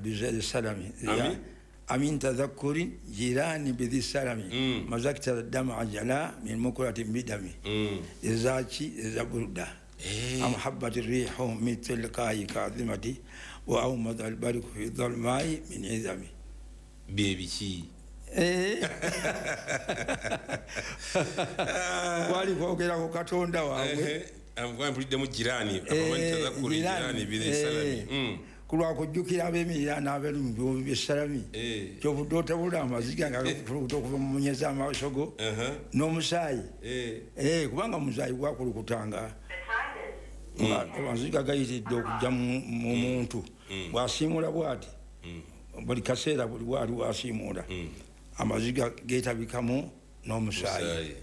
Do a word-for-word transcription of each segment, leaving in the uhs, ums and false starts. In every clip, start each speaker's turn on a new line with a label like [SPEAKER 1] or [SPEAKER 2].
[SPEAKER 1] بذي السلام أمين تذكر جيراني بذي السلام مزكت الدمع جلاء من مكرة بدمي إذا شي إذا برده محبة الريح مثل القاي كاظمتي وأومض البرق في الظلماء من عظمي
[SPEAKER 2] بيبي شي
[SPEAKER 1] wali kwogera ku Katonda waabwe
[SPEAKER 2] amkwempulidde mu jirani abamanyi jirani bile salami
[SPEAKER 1] kulwa kujjukira abeemirira n'abali mu biwumbi by'essalami kyobudde otabula amaziga nga gakuta okuva mu munyeza amaaso go n'omusaayi kubanga omusaayi gwakulukutanga amaziga gayitiridde okujja mu muntu bw'asiimula bw'ati buli kaseera buli bw'ali bw'asiimula amaziga geetabikamu n'omusaayi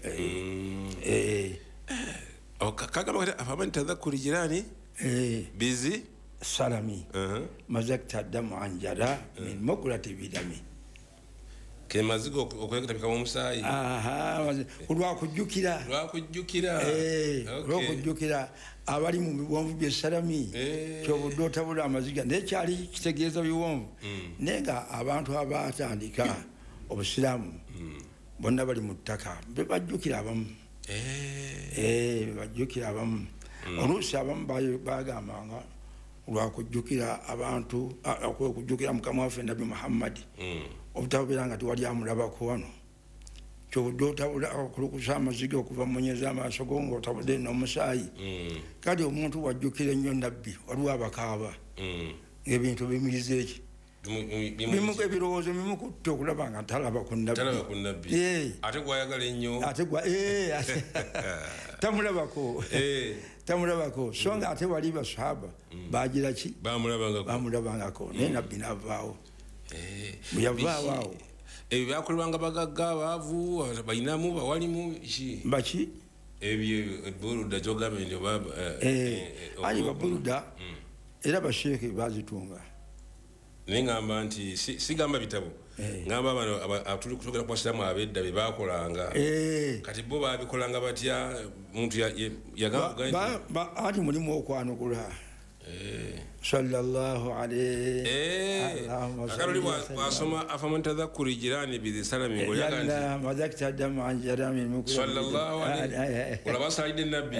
[SPEAKER 2] kagamba kati afamanyi tadhakkuri jirani bizi
[SPEAKER 1] salami mazakta damu anjara min mukurati bidami
[SPEAKER 2] ke mazigo okwetabikamu omusaayi
[SPEAKER 1] olwakujjukira
[SPEAKER 2] olwakujjukira
[SPEAKER 1] olwakujjukira abali mu biwonvu by'essalami kyobudde otabula amaziga naye kyali kitegeeza biwonvu naye nga abantu abatandika obusiraamu bonna bali mu ttaka bebajjukira abamu bebajjukira abamu oluusi abamu bagambanga olwakujjukira abantu okujjukira mukama waffe nabi muhammadi obutabeera nga tewali amulabako wano kyobudde otabula okulukusa amaziga okuva mu munyeza amaaso go ng'otabudde n'omusaayi kale omuntu wajjukira ennyo nabbi waliwo abakaaba ebintu bimiriza eki bimu ebirowoozo bimukutte okulaba nga talaba ku nabbi
[SPEAKER 2] ate gwayagala ennyo
[SPEAKER 1] ate gwa tamulabako tamulabako so nga ate wali basahaba bagira ki bamulabangako naye nabbi n'avaawo bwe yavaawo awo
[SPEAKER 2] ebyo byakolebwanga bagagga baavu balinamu bawalimu ki
[SPEAKER 1] baki
[SPEAKER 2] ebyo buluda gyogambye nti oba
[SPEAKER 1] ali babuluda era basheeke bazitunga
[SPEAKER 2] naye ngamba nti sigamba bitabo ngamba bano tuli kutogera ku basiraamu ab'edda bye baakolanga kati bo baabikolanga batya muntu yagamba
[SPEAKER 1] ati mulimu okwanukula sallallahu alayhi
[SPEAKER 2] akaroli wasoma afaman tadhakkuri jirani bidhi salami ngoyaga
[SPEAKER 1] nti mazakta damu an jarami mukuru
[SPEAKER 2] sallallahu alayhi wala basalide nabbi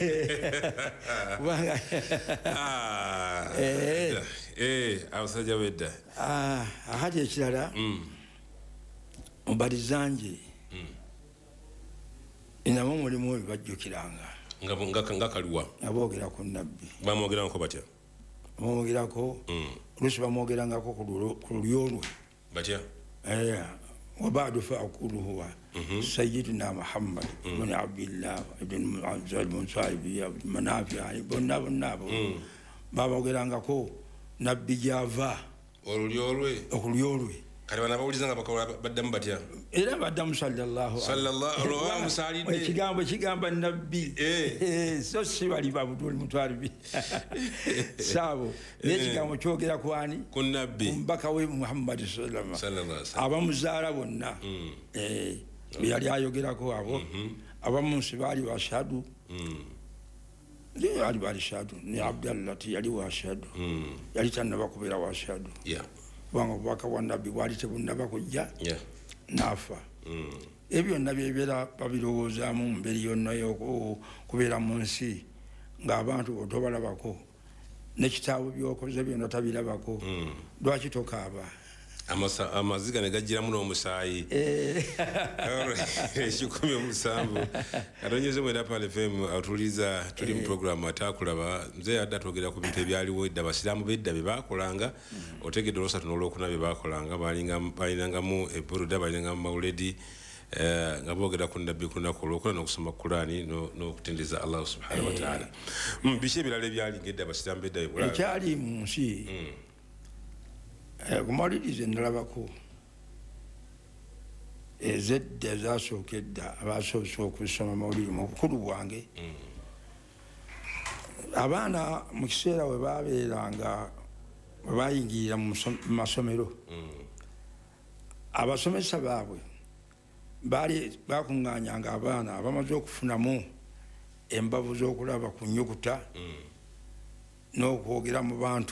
[SPEAKER 2] eh eh abasajja bedda
[SPEAKER 1] ah ahadi ekirala mubarizanje inamu mulimu bajjukiranga
[SPEAKER 2] nga kaliwa
[SPEAKER 1] aboogera ku nabbi
[SPEAKER 2] bamwogerako batya
[SPEAKER 1] bamwogerako oluusi bamwogerangako ku lulyolwe
[SPEAKER 2] batya
[SPEAKER 1] wabadu faakulu huwa sayidina muhammad bni abdillah ibn salibi manafi bonna bonna abo baboogerangako nabbi gyava
[SPEAKER 2] olulyolwe
[SPEAKER 1] okulyolwe
[SPEAKER 2] kati bana bawuliza nga bakola baddamu batya
[SPEAKER 1] era baddamu sallallahu
[SPEAKER 2] sallallahu musalide
[SPEAKER 1] ekigambo kigamba nabbi so si bali babuduli mutwalibi saabo n'ekigambo kyogera ku ani
[SPEAKER 2] ku nabbi
[SPEAKER 1] omubaka we muhammad sallallahu abamuzaala bonna bwe yali ayogerako abo abamu nsi baali bashadu ali bali shadu ni abdallah yali washadu yali tannaba kubeera washadu kubanga obubaka bwa nabbi bwali tebunnaba kujja n'afa ebyo byonna byebeera babirowoozaamu mu mberi yonna y'okubeera mu nsi ng'abantu otobalabako n'ekitaabu byokoze byonna tabirabako lwaki tokaaba
[SPEAKER 2] amaziga ne gajjiramu n'omusaayi ekikumi omusanvu katonyeze mwenda pale fm atuliza tuli mu programu atakulaba nze yadda twogera ku bintu ebyaliwo edda abasiraamu b'edda bye baakolanga otegedde olwosatu n'olwokuna bye baakolanga balinangamu eburuda balinangamu mawuledi nga boogera ku nabbi ku lunaku olwokuna n'okusoma Qur'ani n'okutendeza Allah subhanahu wa ta'ala biki ebirala ebyalinga edda abasiraamu b'edda bye
[SPEAKER 1] ekyali mu nsi kumawulirize ndalabako ezedda ezasooka edda abasoose okusoma mawuliri mu bukulu bwange abaana mu kiseera we babeeranga we bayingirira mu masomero abasomesa baabwe baali bakuŋŋaanyanga abaana abamaze okufunamu embavu z'okulaba ku nnyukuta n'okwogera mu bantu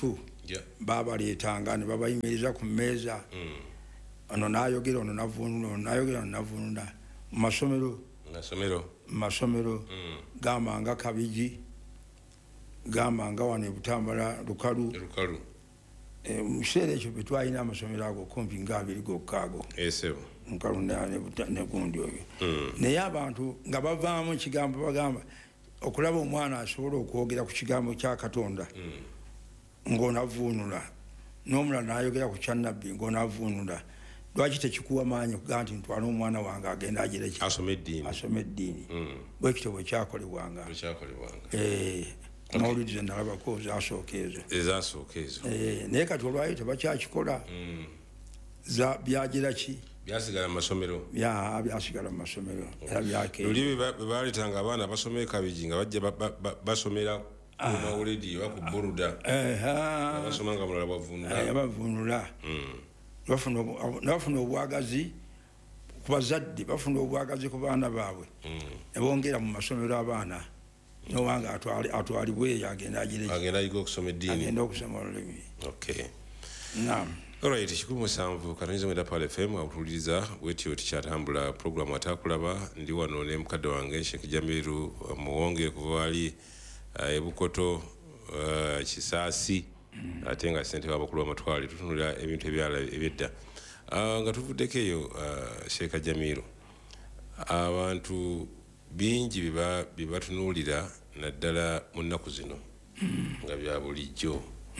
[SPEAKER 2] yeah.
[SPEAKER 1] baba letanga ne baba yimiriza ku meza mm. ono nayogera ono navunula ono nayogera ono navunula mu masomero
[SPEAKER 2] masomero
[SPEAKER 1] masomero mm. gamba nga Kabiji gamba nga wane Butambala Lukalu
[SPEAKER 2] Lukalu
[SPEAKER 1] e musere ekyo betwalina amasomero ago kumpi nga abiri gokkago
[SPEAKER 2] esebo
[SPEAKER 1] nkalunda ne butane gundi oyo mm. naye abantu nga bavaamu ekigambo bagamba okulaba omwana asobola okwogera ku kigambo kya Katonda mm. ng'onavunula n'omulala n'ayogera ku kyannabbi ng'onavunula lwaki tekikuwa maanyi okugaa nti ntwala omwana wange agenda agire ki
[SPEAKER 2] asome eddiini
[SPEAKER 1] asome eddiini
[SPEAKER 2] mm.
[SPEAKER 1] bwe kityo bwe kyakolebwanga eh mawulidi ze nalabako zasooka ezo
[SPEAKER 2] ezasooka ezo
[SPEAKER 1] eh naye kati olwayo tebakyakikola
[SPEAKER 2] mm.
[SPEAKER 1] za byagira ki
[SPEAKER 2] byasigala mu masomero
[SPEAKER 1] ya byasigala mu masomero era byake
[SPEAKER 2] luli baleetanga abaana basomera Kabiji nga bajja basomera ku mawulidi wa ku Buruda basoma nga mulala bavunula
[SPEAKER 1] bavunula bafuna obwagazi ku bazadde bafuna obwagazi ku baana baabwe ne bongera mu masomero abaana nowanga atwalibwe agenda agire
[SPEAKER 2] agenda yiga okusoma eddiini
[SPEAKER 1] agenda okusoma olulimi
[SPEAKER 2] okay
[SPEAKER 1] naam
[SPEAKER 2] alright kikumi musanvu katonyiza mwenda Pal F M awutuliriza bwetyo tikyatambula programu atakulaba ndi wano ne mukadde wange Sheikh Jamiru muwonge kuva wali ebukoto Kisaasi ate nga ssente wabakulu amatwale tutunulira ebintu ebyala ebyedda nga tuvuddeko eyo Sheikh Jamiru abantu bingi biba bibatunuulira naddala mu nnaku zino nga bya bulijjo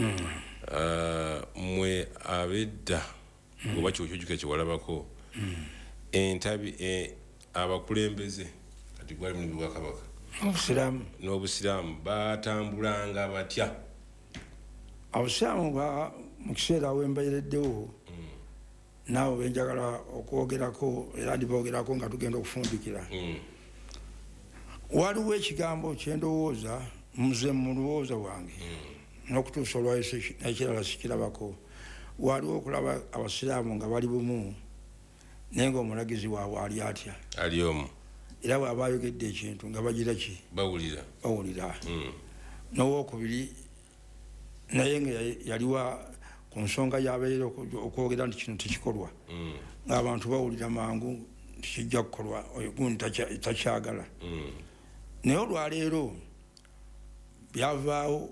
[SPEAKER 2] mwe abedda oba kyokyojuka kyewalabako entabi abakulembeze kati gwali mu bwa Kabaka
[SPEAKER 1] obusiraamu
[SPEAKER 2] n'obusiraamu batambulanga batya
[SPEAKER 1] obusiraamu mu kiseera wembayireddewo naawe benjagala okwogerako era ndiboogerako nga tugenda okufundikira waliwo ekigambo kyendowooza muze mu lowooza wange n'okutuusa olwayo ekirala sikirabako waliwo okulaba abasiraamu nga bali bumu naye ngaomulagizi waabwe ali atya
[SPEAKER 2] ali omu
[SPEAKER 1] era bw'aba ayogedde ekintu nga bagira ki
[SPEAKER 2] bawulira
[SPEAKER 1] bawulira n'owookubiri naye nga yaliwa ku nsonga yabeera okwogera nti kino tekikolwa ng'abantu bawulira mangu tikijja kukolwa oyo gundi takyagala naye olwaleero byavaawo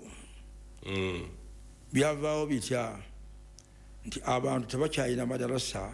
[SPEAKER 1] byavaawo bitya nti abantu tebakyalina madarasa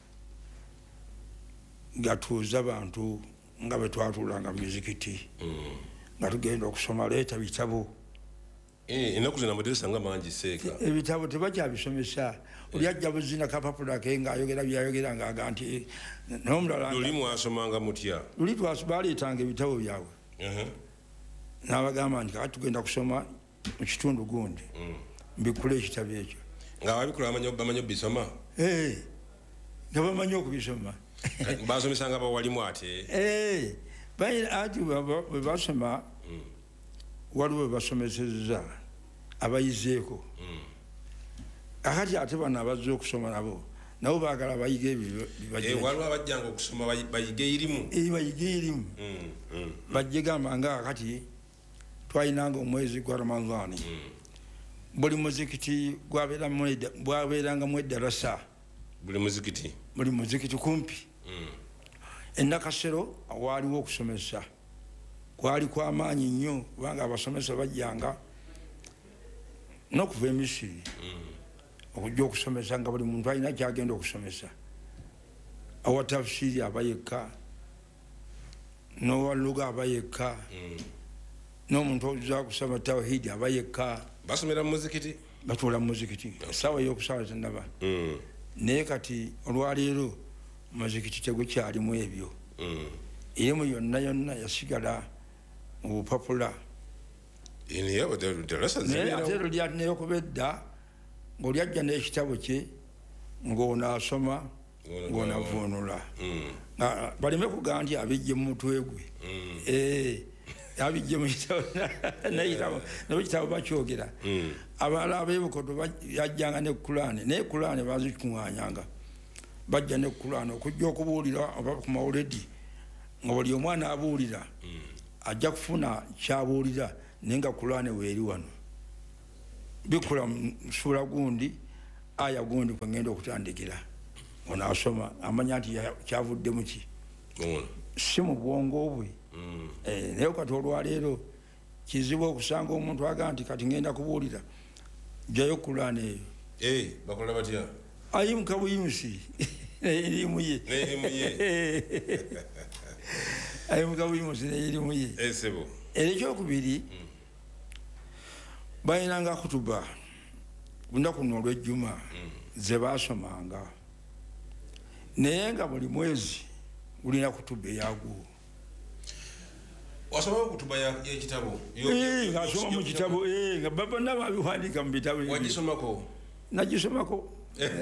[SPEAKER 1] gatuuza abantu nga bwe twatuulanga mu mizikiti nga tugenda okusoma leeta bitabo
[SPEAKER 2] ennaku zino amadirisa nga mangi seeka
[SPEAKER 1] ebitabo tebakyabisomesa oli ajja buzina kapapula ke ng'ayogera byayogera ng'aga nti n'omulala
[SPEAKER 2] luli mwasomanga mutya
[SPEAKER 1] luli baleetanga ebitabo byabwe n'abagamba nti kati tugenda kusoma mu kitundu gundi mbikula ekitabo ekyo
[SPEAKER 2] nga babikula bamanyi obisoma
[SPEAKER 1] nga bamanyi okubisoma
[SPEAKER 2] basomesanga bawalimu ate
[SPEAKER 1] ati bwe basoma waliwo basomeseza abayizeeko akati ate bano abazze okusoma nabo nabo baagala bayiga ebyo
[SPEAKER 2] waliwo abajjanga okusoma bayige irimu
[SPEAKER 1] bayige irimu bajje gamba nga akati twayinanga omwezi gwa Ramadhaani buli muzikiti gwabeerangamu eddarasa
[SPEAKER 2] buli muzikiti
[SPEAKER 1] buli muzikiti kumpi ennakasero awaaliwo okusomesa kwali kw'amaanyi nnyo kubanga abasomesa bajjanga n'okuva e Misiri okujja okusomesa nga buli muntu alina kyagenda okusomesa awa tafsiri abayekka n'owa luga abayekka n'omuntu oza kusoma tawhidi abayekka
[SPEAKER 2] basomera mu muzikiti
[SPEAKER 1] batuula mu muzikiti essaawa ey'okusala tennaba naye kati olwaleero muzikiti tegukyalimu ebyo erimu yonna yonna yasigala mu bupapula naye ate ero lyatinayo kuba edda ng'oli ajja n'ekitabo kye ng'onaasoma ng'onavuunula baleme kugaa nti abijje mu mutwe gwe abijje mu kitabo nabo kitabo bakyogera abalala ab'ebukoto yajjanga ne kulaani naye kulaani bazikuŋŋaanyanga bajja ne kulaani okujja okubuulira oba ku mawuledi nga buli omwana abuulira ajja kufuna kyabuulira naye nga kulaani weeri wano bikola sura gundi aya gundi kwengenda okutandikira onasoma amanya nti kyavudde muki si mu bwongo bwe eh naye kati olwaleero kizibu okusanga omuntu aga nti kati ngenda kubuulira jayo kulana eyo
[SPEAKER 2] eh bakola batya
[SPEAKER 1] ayimuka buyimusi erimu ye
[SPEAKER 2] erimu ye
[SPEAKER 1] ayimuka buyimusi erimu ye
[SPEAKER 2] esebo
[SPEAKER 1] ekyokubiri bayinanga kutuba lunaku luno olw'ejjuma ze baasomanga naye nga buli mwezi gulina kutuba eyagwo
[SPEAKER 2] wasoma kutuba y'ekitabo
[SPEAKER 1] ng'asoma mu kitabo nga bonna babiwandiika mu bitabo
[SPEAKER 2] wagisomako
[SPEAKER 1] nagisomako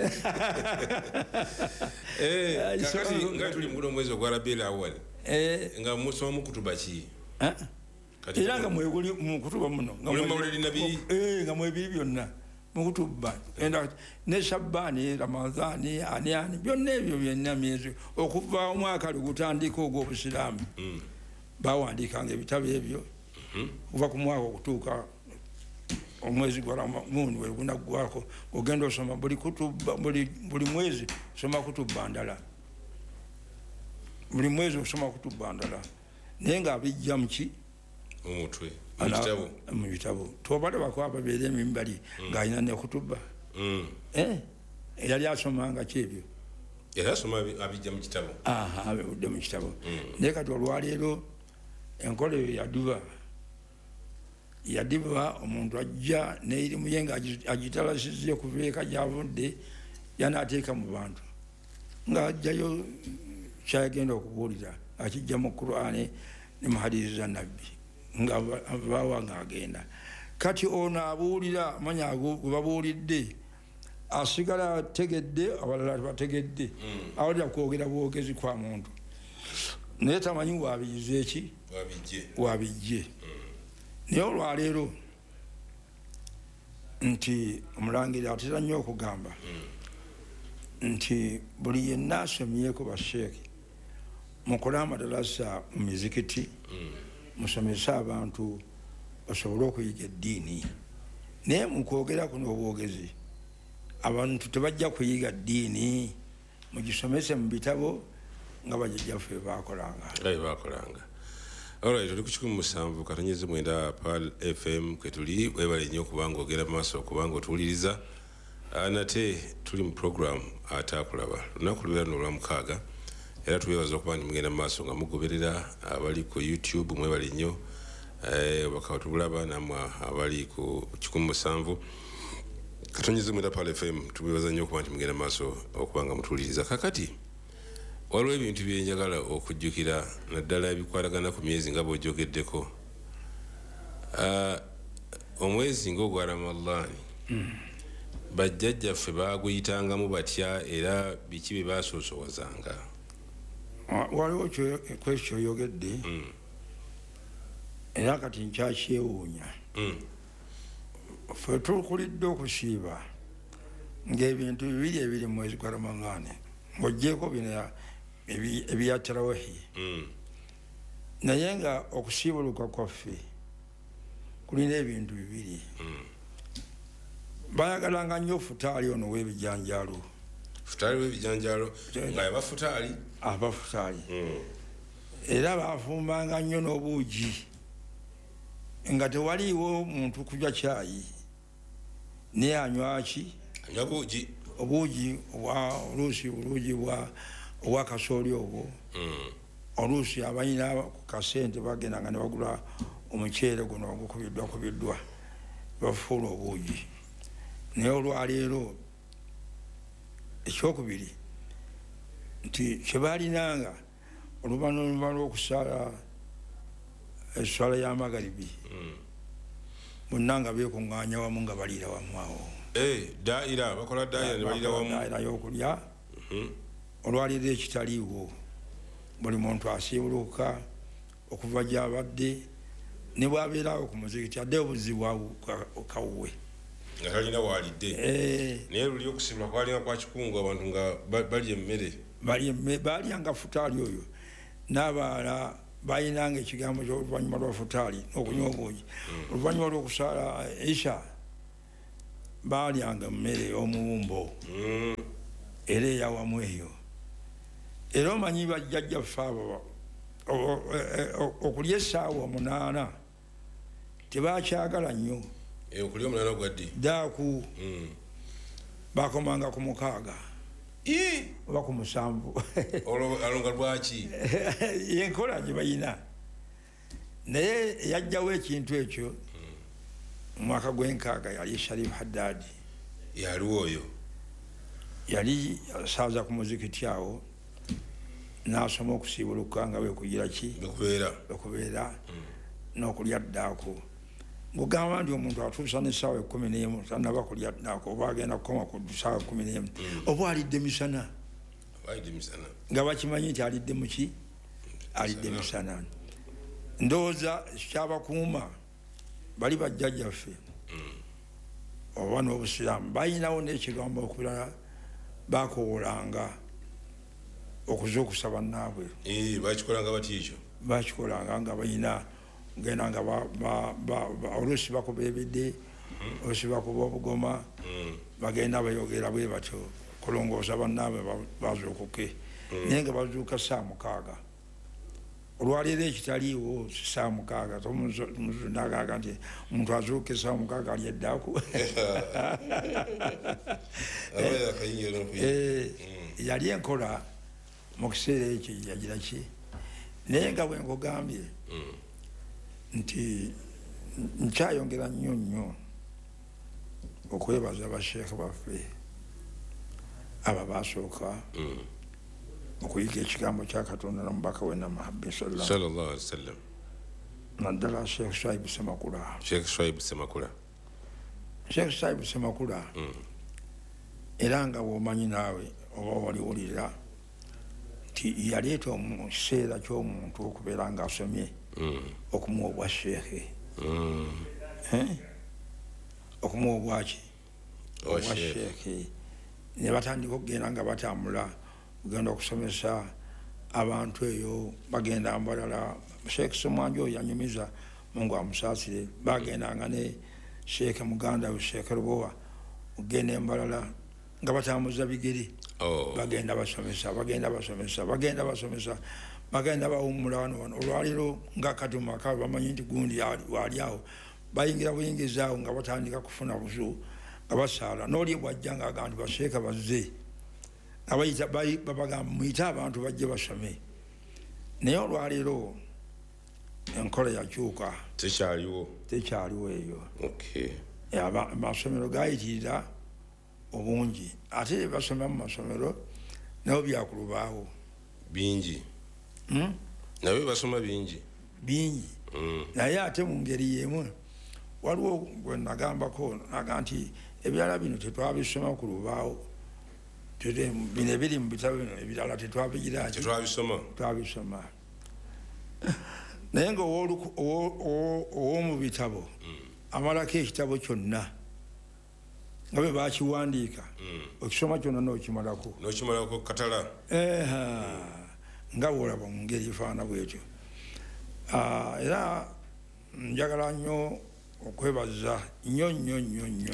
[SPEAKER 2] kakati nga tuli muguno omwezi ogwa Rabiul Awwal nga musoma mu kutuba ki
[SPEAKER 1] era nga mweguli mu kutuba muno nga mwebiri byonna mu kutuba ne Shabbani Ramadhani ani ani byonna ebyo byonna myezi okuva omwaka gutandika ogw'obusiraamu bawandiikanga ebitabo ebyo kuva ku mwaka okutuuka omwezi gwa Ramadhani we gunaggwako ogenda osoma buli kutuba buli mwezi osoma kutuba ndala buli mwezi osoma kutuba ndala naye nga abijja muki
[SPEAKER 2] omutwe mukitabo
[SPEAKER 1] mu bitabo tobale bakwaba beere emimbali ng'alina ne kutuba eh yali asomanga kyebyo
[SPEAKER 2] yali asoma abijja mu kitabo
[SPEAKER 1] aha abudde mu kitabo naye kati olwaleero enkola eyo yaduba yadiba omuntu ajja n'erimu ye nga agitalasizze kuva eka gy'avudde yanaateeka mu bantu ng'ajjayo kyayagenda okubuulira akijja mu Qur'ani ne mu hadiisi za nabbi nga baawa ng'agenda kati ono abuulira manya gwe babuulidde asigala ategedde abalala tebategedde awulira kwogera bwogezi kwa muntu naye tamanyi waabiyiza eki waabijje naye olwaleero nti omulangira atera nnyo okugamba nti buli yenna asomyeko basheeki mukole amadalasa mu mizikiti musomese abantu basobole okuyiga eddiini naye mukwogera kuno obwogezi abantu tebajja kuyiga ddiini mugisomese mu bitabo nga bajjajjaffe bakolanga
[SPEAKER 2] bakolanga alright tuli ku kikumi musanvu katonyeze mwenda Pal F M kwetuli webale nnyo kubanga ogera maaso okubanga otuwuliriza nate tuli mu program Ataakulaba lunaku lubeera n'olwa mukaaga era tubeebaza okuba nti mugenda maaso nga mugoberera abali ku YouTube mwebale nnyo bakatulaba namwe abali ku kikumi musanvu katonyeze mwenda Pal F M tubeebaza nnyo okuba nti mugenda maaso okubanga mutuwuliriza kakati waliwo ebintu byenjagala okujjukira naddala ebikwatagana ku myezi nga bw'ojogeddeko omwezi ng'ogwa Ramadhani bajjajjaffe baguyitangamu batya era biki bye baasoosowazanga
[SPEAKER 1] waliwo kwekyoyogedde era kati nkyakyewuunya ffe tukulidde okusiiba ng'ebintu bibiri ebiri mu mwezi gwa Ramadhani ng'oggyeko bino ebya tarawihi naye nga okusiibuluka kwaffe kulina ebintu bibiri bayagalanga nnyo futaali ono w'ebijanjaalo
[SPEAKER 2] futaali w'ebijanjaalo nga yabafutaali
[SPEAKER 1] abafutaali era bafumbanga nnyo n'obuugi nga tewaliiwo muntu kujwa kyayi naye anywaki
[SPEAKER 2] anywa buugi
[SPEAKER 1] obuugi obwa oluusi oluugi obwa kasooli obwo oluusi abalina ku kasente bagendanga ne bagula omuceere guno ogukubiddwa kubiddwa bafuula obuugi naye olwaleero ekyokubiri nti kyebaalinanga oluvannyuma lw'okusaala eswala y'amagaribi bonna nga beekuŋŋaanya wamu nga baliira wamu awo
[SPEAKER 2] daira bakola daira ne balira wamu
[SPEAKER 1] daira y'okulya olwaliro ekitaliiwo buli muntu asiibuluka okuva gy'abadde ne bwabeerawo ku muzikiti adde obuzibu kawuwe
[SPEAKER 2] nga talina waalidde naye luli okusibula kwalinga kwa kikungu abantu nga balya emmere
[SPEAKER 1] balyanga futaali oyo n'abaala balinanga ekigambo ky'oluvannyuma lwa futaali n'okunywa obuugi oluvannyuma lw'okusaala isha balyanga mmere y'omuwumbo era eyawamu eyo era omanyi bajjajjaffe abo okulya essaawa omunaana tebakyagala nnyo
[SPEAKER 2] okulya omunaana gwaddi
[SPEAKER 1] daaku bakomanga ku mukaaga oba ku musanvu
[SPEAKER 2] alonga lwaki
[SPEAKER 1] yenkola gye bayina naye yajjawo ekintu ekyo mu mwaka gw'enkaaga yali Sharif Haddad
[SPEAKER 2] yaliwo oyo
[SPEAKER 1] yali asaaza ku muzikiti awo n'asoma okusiibuluka nga bwe kugira ki okubeera n'okulya ddaako ngugamba nti omuntu atuusa n'essaawa ekkumi n'emu tannaba kulya ddaako oba agenda kukoma ku ssaawa ekkumi n'emu oba alidde misana nga bakimanyi nti alidde muki alidde misana ndowooza kyabakuuma bali bajjajjaffe oba n'obusiraamu balinawo n'ekigambo okulala bakoowolanga okuzuukusa bannaabwe
[SPEAKER 2] bakikolanga bati ekyo
[SPEAKER 1] bakikolanga nga balina genda nga oluusi bakuba ebidde oluusi bakuba obugoma bagenda bayogera bwe batyo kulongoosa bannaabwe bazuukuke naye nga bazuuka saa mukaaga olwaleero ekitaliiwo saa mukaaga tomuzunagaga nti omuntu azuuke saa mukaaga ali eddaaku yali enkola mu kiseera ekyo yagira ki naye nga bwe nkugambye nti nkyayongera nnyo nnyo okwebaza basheekhe baffe aba baasooka okuyiga ekigambo kya Katonda n'omubaka we Muhammad sallallahu
[SPEAKER 2] alaihi wasallam
[SPEAKER 1] naddala Sheikh Shuaib Semakula
[SPEAKER 2] Sheikh Shuaib Semakula
[SPEAKER 1] Sheikh Shuaib Semakula era nga bw'omanyi naawe oba waliwolira nti yaleeta mu kiseera ky'omuntu okubeera ng'asomye okumuwa obwa sheekhe okumuwa obwaki obwa sheekhe ne batandika okugenda nga batambula kugenda okusomesa abantu eyo bagenda mbalala Sheikh Somwanjo yanyumiza Mungu amusaasire bagendanga ne Sheikh muganda we Sheikh Rubowa ogenda embalala nga batambuza bigere bagenda basomesa bagenda basomesa bagenda basomesa bagenda bawummula wano wano olwaliro nga katuma ka bamanyi nti gundi wali awo bayingira buyingiza awo nga batandika kufuna busu nga basaala n'oli bwajja nga agamba nti basheeka bazze abayita babagamba muyite abantu bajje basome naye olwaliro enkola yakyuka
[SPEAKER 2] tekyaliwo
[SPEAKER 1] tekyaliwo eyo
[SPEAKER 2] okay
[SPEAKER 1] amasomero gayitirira obungi ate basoma mu masomero nabo byakulubaawo
[SPEAKER 2] bingi nawe basoma bingi
[SPEAKER 1] bingi naye ate mu ngeri yemu waliwo gwe nagambako naga nti ebirala bino tetwabisoma ku lubaawo bino ebiri mu bitabo bino ebirala tetwabigiraki twabisoma naye nga ow'omu bitabo amalako ekitabo kyonna nga bwe bakiwandiika okisoma kyonna n'okimalako
[SPEAKER 2] n'okimalako katala
[SPEAKER 1] nga bwolaba mu ngeri efaana bwetyo era njagala nnyo okwebaza nnyo nnyo nnyo nnyo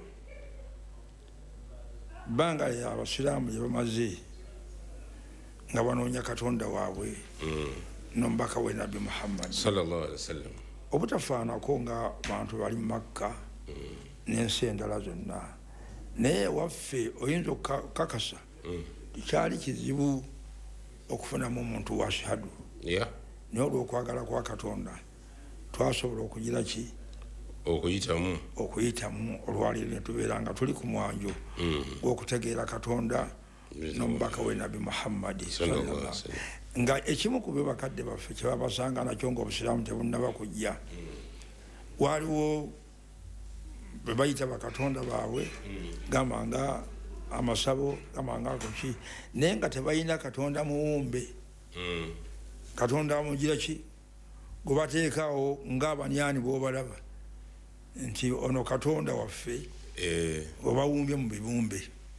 [SPEAKER 1] bbanga abasiraamu lye bamaze nga banoonya Katonda waabwe n'omubaka we Nabbi Muhammad
[SPEAKER 2] sallallahu alaihi wasallam
[SPEAKER 1] obutafaanako nga bantu bali mu Makka n'ensi endala zonna naye waffe oyinza okukakasa kyali kizibu okufunamu omuntu wa shahadu naye olw'okwagala kwa Katonda twasobola okugira ki
[SPEAKER 2] okuyitamu
[SPEAKER 1] okuyitamu olwaliro ne tubeera nga tuli ku mwanjo gw'okutegeera Katonda n'omubaka we Nabbi Muhammad nga ekimu ku bye bakadde baffe kye babasanga nakyo ng'obusiraamu tebunnaba kujja waliwo bwe bayita bakatonda baabwe gamba nga amasabo gamba nga kuki naye nga tebalina Katonda muwumbe Katonda amugira ki gwe bateekaawo ng'abanyani bw'obalaba nti ono Katonda waffe obawumbye mu bibumbe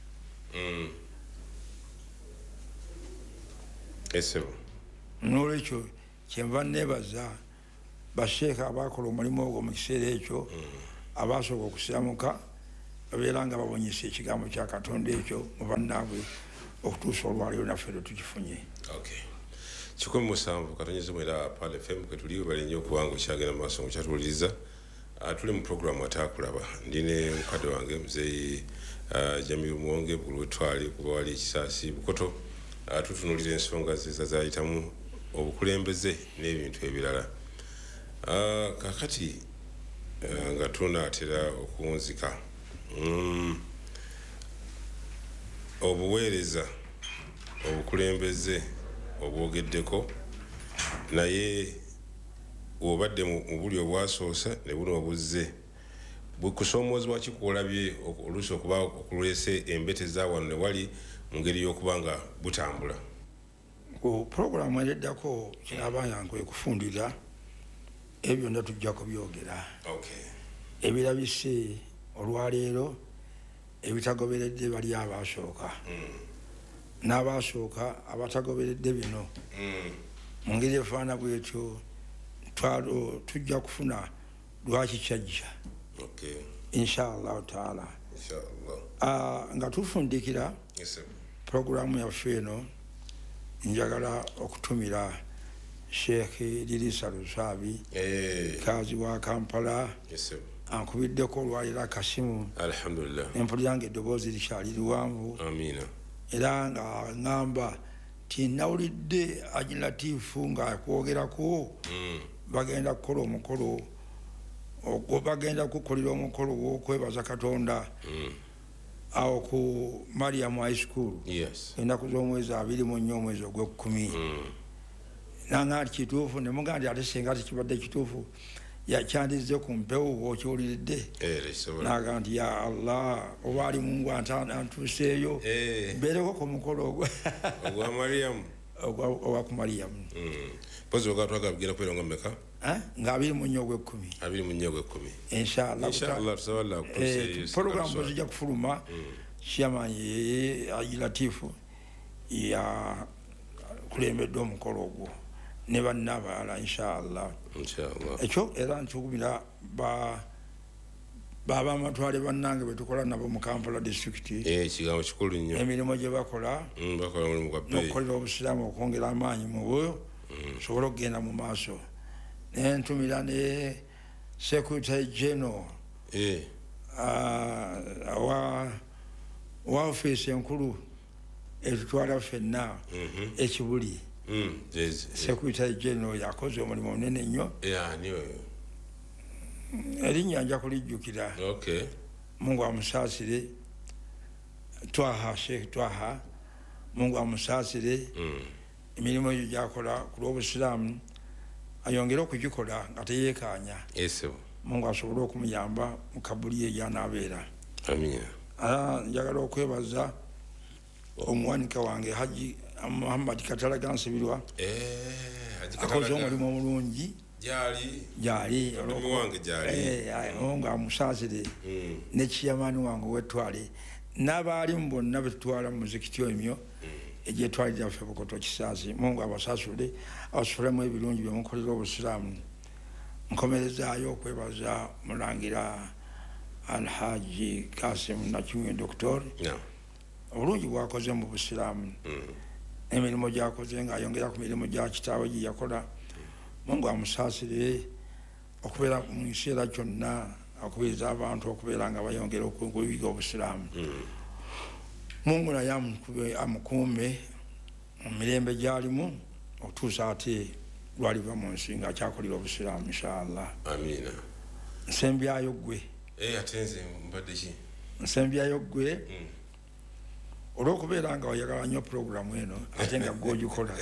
[SPEAKER 1] n'olwekyo kyenva nebaza basheeka abakola omulimu ogwo mu kiseera ekyo abasooka okusiramuka babeera nga babonyesa ekigambo kya Katonda ekyo mu bannaabwe okutuusa olwaleero naffe lwe tukifunye.
[SPEAKER 2] kikumi musanvu katonyeze mwera Pal F M kwe tuli bali nnyo okuwanga okyagenda mu maaso nkukyatuwuliriza. Tuli mu programu Ataakulaba ndine mukadde wange muzeeyi Jamiru Muwonge bulwetwali kuba wali ekisaasi Bukoto tutunulira ensonga ze zayitamu obukulembeze n'ebintu ebirala. Kakati nga tunaatera okunzika obuweereza obukulembeze obwogeddeko naye obadde mu buli obwasoosa ne buno obuzze bukusoomoozebwa kikwolabye oluusi okuba okulwese embete za wano ne wali mu ngeri y'okuba nga butambula.
[SPEAKER 1] Ku puroguramu ereddako kinaabanga kwe kufundira ebyo byonna tujja kubyogera. Ebirabise olwaleero ebitagoberedde bali abaasooka n'abaasooka abatagoberedde bino mu ngeri efaana bwetyo tujja kufuna lwaki kyajja inshallah taala. Nga tufundikira puroguramu yaffe eno njagala okutumira Sheikh Idrisa Lusaabi kazi wa Kampala ankubiddeko olwaleero akasimu empulyange eddoboozi likyali liwanvu era nga ngamba tinawulidde Haji Latifu ng'akwogerako bagenda kukola omukolo ogwo bagenda kukolera omukolo gw'okwebaza Katonda awo ku Mariam High School ennaku z'omwezi abiri mu nnya omwezi ogw'ekkumi nanga kituufu ne mugamba nti ate singa tekibadde kituufu yakyandize ku mpewo okiwuliridde naga nti ya Allah oba ali Mungu antuuseeyo mbeereko ku mukolo ogwo
[SPEAKER 2] ogwa Mariam
[SPEAKER 1] owa ku Mariam
[SPEAKER 2] pozi ogatwaga bigera kwera nga mmeka
[SPEAKER 1] nga abiri mu nnya ogw'ekkumi
[SPEAKER 2] abiri mu nnya ogw'ekkumi
[SPEAKER 1] inshallah
[SPEAKER 2] tusabala
[SPEAKER 1] puroguramu zijja kufuluma chairman Haji Latifu ya kulembedde omukolo ogwo ne bannabalala inshallah ekyo era nkyogumira baba amatwale bannange betukola nabo mu Kampala district
[SPEAKER 2] ekigambo kikulu nnyo
[SPEAKER 1] emirimu gye bakola n'okukolera obusiraamu okwongera amaanyi mu bwo sobola okugenda mu maaso nentumira ne Secretary General wa office enkulu etutwala ffenna ekibuli Secretary General yakoze omulimu munene nnyo erinnya nja kulijjukira Mungu amusaasire Twaha Sheikh Twaha Mungu amusaasire emirimu egyo gyakola ku lw'obusiraamu ayongere okugikola nga teyeekaanya Mungu asobole okumuyamba mu kabuli egyanaabeera. Njagala okwebaza omuwanika wange Haji Muhammad Katalaga Nsibirwa akoze omulimu omulungi gyali nga amusaasire ne kiyamaani wange wetwale n'abaalimu bonna betutwala mu muzikiti emyo egyetwalira ffe Bukoto Kisaasi. Mungu abasasule abasulemu ebirungi byemukolera obusiraamu. Nkomerezaayo okwebaza Mulangira Alhaji Kasim Nakimwe Doctor obulungi bwakoze mu busiraamu emirimu gyakoze ng'ayongera ku mirimu gya kitaawe gye yakola. Mungu amusaasire okubeera mu kiseera kyonna akubiriza abantu okubeera nga bayongera okuyiga obusiraamu. Mungu naye amukuume mu mirembe gy'alimu okutuusa ate lwaliva mu nsi ng'akyakolera obusiraamu inshallah. Nsembyayo ggwe nsembyayo ggwe olw'okubeera nga oyagala nnyo puroguramu eno ate nga gw'ogikola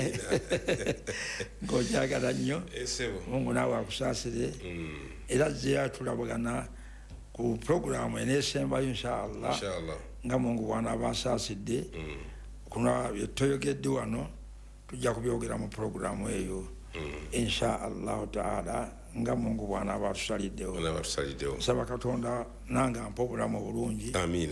[SPEAKER 1] ng'ogyagala nnyo Mungu naawe akusaasire era zzeyo tulabagana ku puroguramu eneesembayo inshallah nga Mungu bw'anaaba asaasidde kuna byetoyogedde wano tujja kubyogera mu puroguramu eyo inshallah taala nga Mungu bw'anaaba atusaliddewo. Nsaba Katonda nange ampa obulamu obulungi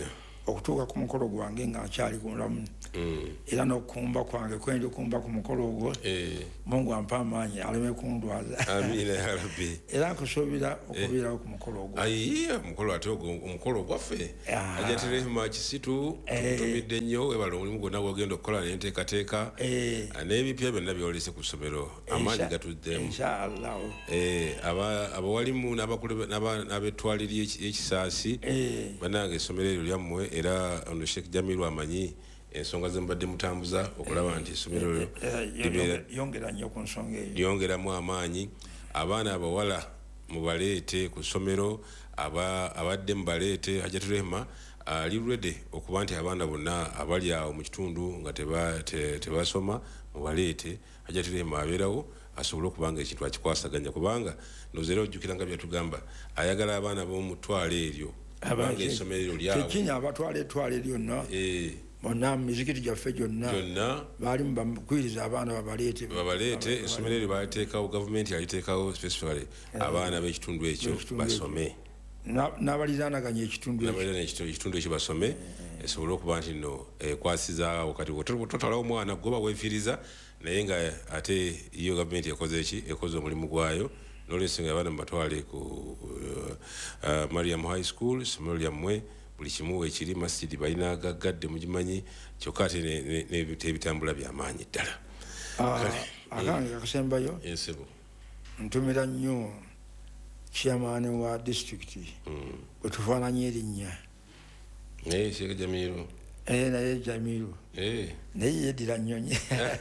[SPEAKER 1] okutuuka ku mukolo gwange nga nkyali ku mulamu era n'okukumba kwange kwendi kumba ku mukolo ogwo Mungu ampa amaanyi aleme kundwaza
[SPEAKER 2] amina ya rabbi
[SPEAKER 1] era nkusuubira okubeerawo ku mukolo ogwo
[SPEAKER 2] ayiya omukolo ate omukolo gwaffe ajatirehema kisitu tutumidde nnyo webala omulimu gwonna gwogenda okukola n'enteekateeka n'ebipya byonna byolese ku ssomero amaanyi gatuddemu
[SPEAKER 1] inshallah
[SPEAKER 2] abawalimu n'abetwaliri y'ekisaasi bannange essomero eryo lyammwe era ono Sheikh Jamiru amanyi ensonga zembadde mutambuza okulaba nti essomero
[SPEAKER 1] yongera nnyo ku nsonga eyo
[SPEAKER 2] lyongeramu amaanyi abaana abawala mubaleete ku ssomero abadde mubaleete Hajaturehema ali ready okuba nti abaana bonna abali awo mu kitundu nga tebasoma mubaleete Hajaturehema abeerawo asobole okubanga ekintu akikwasaganya kubanga nozeera ojjukira nga byatugamba ayagala abaana b'omutwalo eryo abanga essomero eryo lyawo
[SPEAKER 1] tekinya abatwala etwala eryonna bonna mizikiti gyaffe gyonna baali mubakwiriza abaana babaleete
[SPEAKER 2] babaleete essomero eryo baliteekawo gavumenti yaliteekawo specifically abaana b'ekitundu ekyo basome n'abalizaanaganya ekitundu ekitundu ekyo basome esobole okuba nti nno ekwasizaawo kati totwalawo omwana goba weefiiriza naye nga ate iyo gavumenti ekoze eki ekoze omulimu gwayo n'olwensinga abaana mubatwale ku Mariam High School essomero lyammwe buli kimu ekiri masjidi balina agaggadde mugimanyi kyokka ate n'ebitambula byamaanyi ddala
[SPEAKER 1] akange akasembayo ntumira nnyo chairman wa district bwe tufaananye erinnya
[SPEAKER 2] naye Sheikh Jamiru
[SPEAKER 1] eh naye Jamiru
[SPEAKER 2] eh
[SPEAKER 1] naye yeddira nnyonyi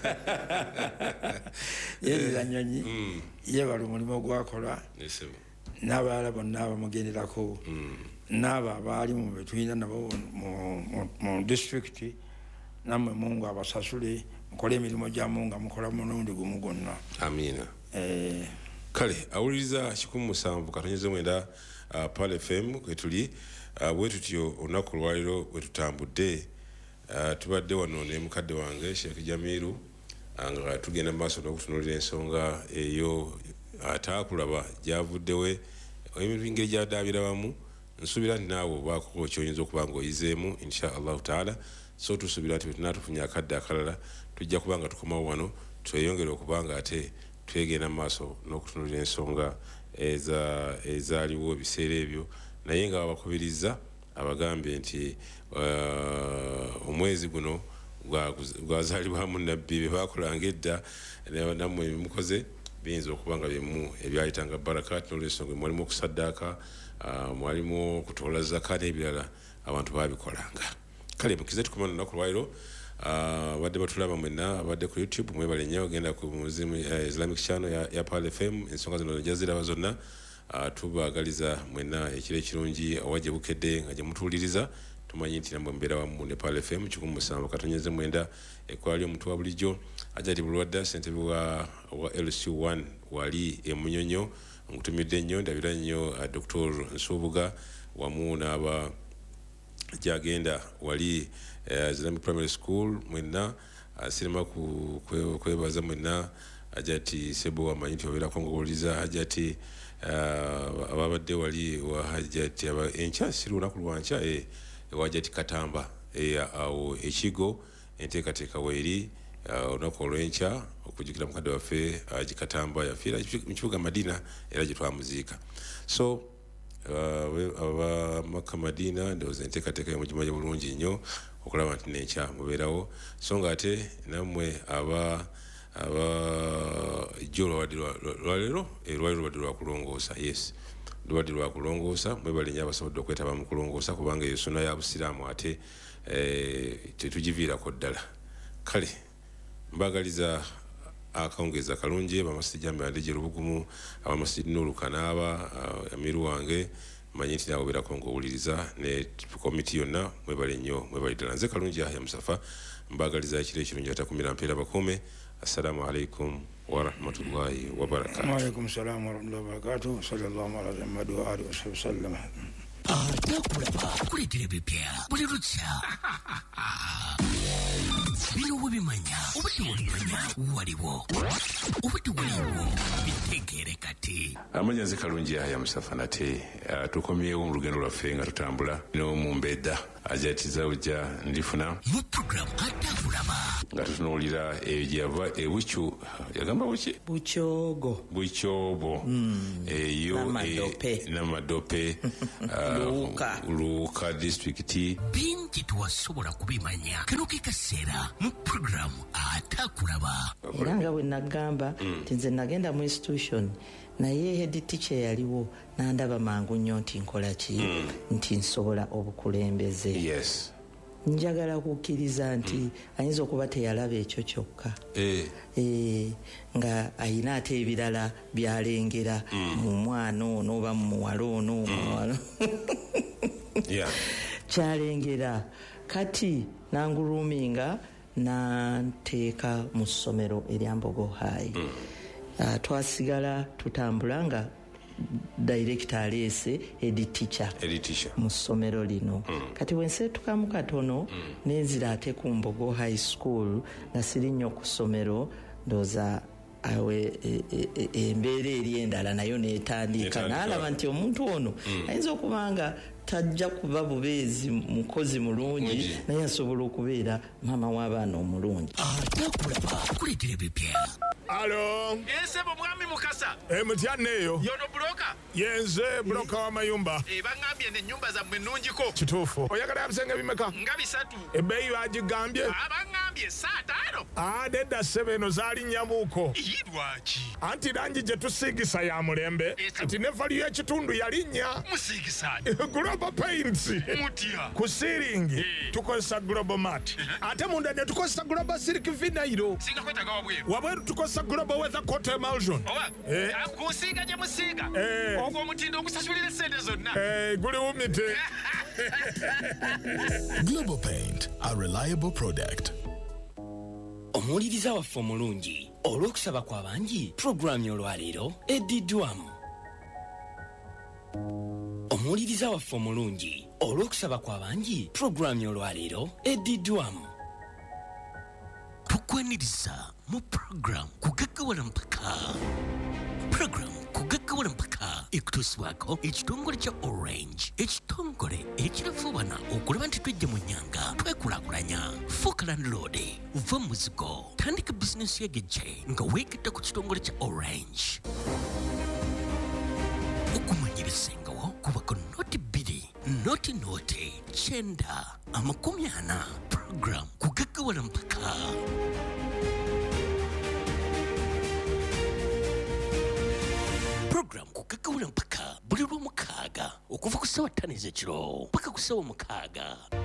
[SPEAKER 1] yeddira nnyonyi yebala omulimu gwakola n'abalala bonna abamugenderako n'abo abaali mu betulina nabo mu district nammwe Mungu abasasule mukole emirimu gyamu nga mukola mulundi gumu gwonna
[SPEAKER 2] amina kale awuliriza kikumi musanvu katonyeze mwenda Pal F M kwetuli bwe tutyo olunaku lwaliro bwe tutambudde tubadde wano ne mukadde wange Sheikh Jamiru nga tugenda mu maaso n'okutunuulira ensonga eyo ataakulaba gyavuddewe engeri gyadaabirabamu nsuubira nti naawe obaako kyoyinza okuba nga oyizeemu insha allahu taala so tusuubira nti bwetunaatufunye akadde akalala tujja kuba nga tukomawo wano tweyongere okuba nga ate twegenda mu maaso n'okutunuulira ensonga ezaaliwo ebiseera ebyo naye nga babakubiriza abagambye nti omwezi guno gwazaalibwamu nabbi bye bakolanga edda nammwe bimukoze biyinza okuba nga byemu ebyayitanga barakat n'olwensonga mwalimu okusaddaaka mwalimu okutoola zaka n'ebirala abantu babikolanga kale mukize tukoma lunaku lwaliro badde batulaba mwenna abadde ku YouTube mwebale nnyo ogenda ku muzimu Islamic channel ya Pal F M ensonga zino jaziraba zonna tubaagaliza mwenna ekiro ekirungi awajja bukedde nga gye mutuuliriza tumanyi nti namwe mbeera wamu ne Pal F M kikumi musanvu katonyeze mwenda ekwali omuntu wa bulijjo Ajati Bulwadda ssentebe wa L C one wali emunyonyo nkutumidde nnyo ndabira nnyo Doctor Nsubuga wamu n'aba gyagenda wali Islamic Primary School mwenna sirema kwebaza mwenna Ajati Sebo wamanyi nti obeerako ng'owuliza Ajati ababadde wali wa Hajati enkya siri olunaku lwanca ewajati Katamba awo ekigo enteekateeka weeri olunaku olw'enkya okujjukira mukadde waffe Haji Katamba yafiira mu kibuga Madina era gye twamuziika so aba Makka Madina ndowooza enteekateeka y'omugimanyi bulungi nnyo okulaba nti n'enkya mubeerawo so nga ate nammwe aba aba jjo lwaliro lwaliro lwadde lwakulongoosa yes lwadde lwakulongoosa mwebale nnyo abasobodde okwetaba mu kulongoosa kubanga eyo suna ya busiraamu ate tetugiviirako ddala kale mbagaliza akawungeeza kalungi bamasjidi Jamia Adije Lubugumu abamasjidi Nuru Kanaaba amiru wange manyi nti nawe obeerako ng'owuliriza ne komiti yonna mwebale nnyo mwebale ddala nze kalungi Yahya Musafa mbagaliza ekiro ekirungi atakumira mpeera bakuume assalamu alaikum warahmatullahi wabarakatuh.
[SPEAKER 1] Wa alaikum salam warahmatullahi wabarakatuh. Sallallahu ala Muhammad wa alihi wasallam.
[SPEAKER 3] Atakulaba kuleetera bipya buli lukya bino webimanya obudde walimanya waliwo obudde waliwo tegere kati
[SPEAKER 2] amanya nze kalungi aya musafa nate uh, tukomyewo mu lugendo lwaffe nga tutambula no mu mbedda ajatiza ujja ndifuna
[SPEAKER 3] mu program atakulaba
[SPEAKER 2] nga tutunuulira egyava ebucyu yagamba buki
[SPEAKER 4] bucyogo
[SPEAKER 2] bucyobo
[SPEAKER 4] mm.
[SPEAKER 2] eyo
[SPEAKER 4] namadope
[SPEAKER 2] namadope
[SPEAKER 4] luuka
[SPEAKER 2] luuka disitulikiti
[SPEAKER 3] bingi tewasobola kubimanya kano ke kaseera mu program atakulaba
[SPEAKER 4] era nga bwe nagamba nti nze nagenda mu institution naye head teacher yaliwo nandaba mangu nnyo nti nkola ki mm. nti nsobola obukulembeze
[SPEAKER 2] yes
[SPEAKER 4] njagala kukkiriza nti mm. ayinza okuba teyalaba ekyo kyokka
[SPEAKER 2] eh.
[SPEAKER 4] e, nga ayina ate ebirala byalengera mm. mu mwana ono oba mu muwala ono mm.
[SPEAKER 2] yeah.
[SPEAKER 4] kyalengera kati nanguruminga nanteeka mu ssomero eryambogo high mm. uh, twasigala tutambula nga director aleese edi teacher mu ssomero lino mm. kati wenseetukamu katono mm. nenzira ate ku Mbogo high school nga siri nnyo ku ssomero ndooza awe embeera eri endala nayo neetandika naalaba nti omuntu ono mm. ayinza okubanga tajja kuba bubeezi mukozi mulungi naye asobola okubeera maama w'abaana omulungi
[SPEAKER 3] atakulaba kuleetera ebipya
[SPEAKER 5] alo
[SPEAKER 6] ensebo mwami mukasa
[SPEAKER 5] emutyanne eyo
[SPEAKER 6] yono buloka
[SPEAKER 5] yenze buloka wa mayumba
[SPEAKER 6] ebangambye n'ennyumba zammwe ennungiko
[SPEAKER 5] kituufu oyagala yabisenge bimeka
[SPEAKER 6] nga bisatu
[SPEAKER 5] ebbeeyi bagigambye
[SPEAKER 6] abangambye saa taano
[SPEAKER 5] nedda ssebo eno zaalinyamuuko
[SPEAKER 6] lwaki
[SPEAKER 5] anti langi gye tusiigisa ya mulembe kati ne vali y'ekitundu yalinnya
[SPEAKER 6] musiigisaani
[SPEAKER 5] global paints
[SPEAKER 6] mutya
[SPEAKER 5] ku siiringi tukozesa global mat ate munda ne tukozesa global silk vinyl
[SPEAKER 6] singa kwetaga wabweru
[SPEAKER 5] wabweru tukozesa global weather coat emulsion
[SPEAKER 6] oba kusiiga gye musiiga ogwo omutindo ogusasulira essente zonna
[SPEAKER 5] guli wumite
[SPEAKER 3] Global Paint, a reliable product.
[SPEAKER 7] Omuwuliriza waffe omulungi olw'okusaba kw'abangi pulogulaamu olwaleero eddiddwamu. Omuwuliriza waffe omulungi olw'okusaba kw'abangi pulogulaamu olwaleero eddiddwamu.
[SPEAKER 3] Tukwaniriza mu pulogulaamu kugaggawala mpaka. Pulogulaamu kugaggawala mpaka ekutuusibwako ekitongole kya Orange, ekitongole ekirafuubana okulaba nti twejja mu nnyanga twekulaakulanya. Fuuka landlord, va mu muzigo, tandika bizinensi yagejje nga weegatta ku kitongole kya Orange. Okumanyirisengawo kubako noti bbiri, noti noti kyenda amakumi ana. Pulogulaamu kugaggawala mpaka. Program kugaggawala mpaka buli lw'omukaaga okuva ku ssaawa ttaano ez'ekiro paka ku ssaawa mukaaga.